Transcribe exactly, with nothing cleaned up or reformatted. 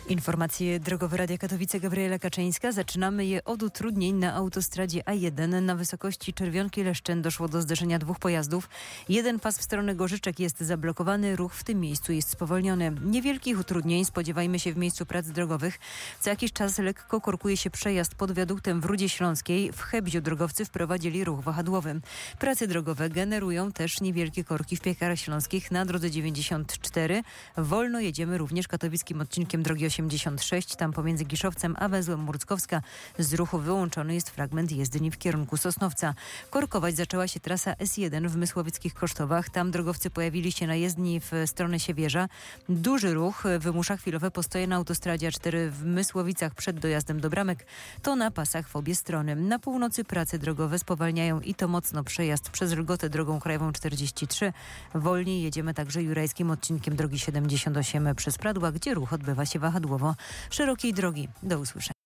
Informacje drogowe Radia Katowice, Gabriela Kaczyńska. Zaczynamy je od utrudnień na autostradzie A jeden. Na wysokości Czerwionki-Leszczyn doszło do zderzenia dwóch pojazdów. Jeden pas w stronę Gorzyczek jest zablokowany, ruch w tym miejscu jest spowolniony. Niewielkich utrudnień spodziewajmy się w miejscu prac drogowych. Co jakiś czas lekko korkuje się przejazd pod wiaduktem w Rudzie Śląskiej. W Chebziu drogowcy wprowadzili ruch wahadłowy. Prace drogowe generują też niewielkie korki w Piekarach Śląskich na drodze dziewięćdziesiąt cztery. Wolno jedziemy również katowickim odcinkiem drogi osiemdziesiąt sześć. Tam pomiędzy Giszowcem a węzłem Murckowska z ruchu wyłączony jest fragment jezdni w kierunku Sosnowca. Korkować zaczęła się trasa S jeden w Mysłowieckich Kosztowach. Tam drogowcy pojawili się na jezdni w stronę Siewierza. Duży ruch wymusza chwilowe postoje na autostradzie A cztery w Mysłowicach przed dojazdem do Bramek. To na pasach w obie strony. Na północy prace drogowe spowalniają i to mocno przejazd przez Żygotę drogą krajową czterdzieści trzy. Wolniej jedziemy także jurajskim odcinkiem drogi siedemdziesiąt osiem przez Pradła, gdzie ruch odbywa się wahadłowo. Szerokiej drogi. Do usłyszenia.